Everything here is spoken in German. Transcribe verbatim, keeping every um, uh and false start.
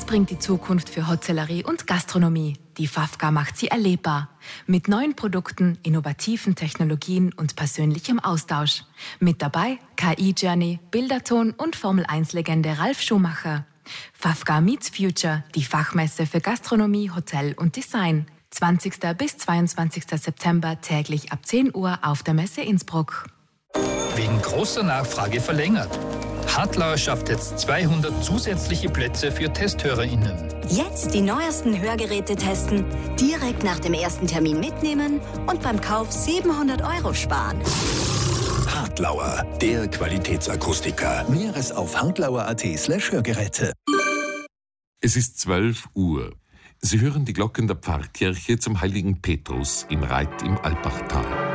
bringt die Zukunft für Hotellerie und Gastronomie. Die Fafka macht sie erlebbar. Mit neuen Produkten, innovativen Technologien und persönlichem Austausch. Mit dabei K I-Journey, Bilderton und Formel eins Legende Ralf Schumacher. Fafka Meets Future, die Fachmesse für Gastronomie, Hotel und Design. zwanzigsten bis zweiundzwanzigsten September täglich ab zehn Uhr auf der Messe Innsbruck. Wegen großer Nachfrage verlängert. Hartlauer schafft jetzt zweihundert zusätzliche Plätze für TesthörerInnen. Jetzt die neuesten Hörgeräte testen, direkt nach dem ersten Termin mitnehmen und beim Kauf siebenhundert Euro sparen. Hartlauer, der Qualitätsakustiker. Mehres auf hartlauer.at slash Hörgeräte. Es ist zwölf Uhr. Sie hören die Glocken der Pfarrkirche zum heiligen Petrus in Reit im Alpachtal.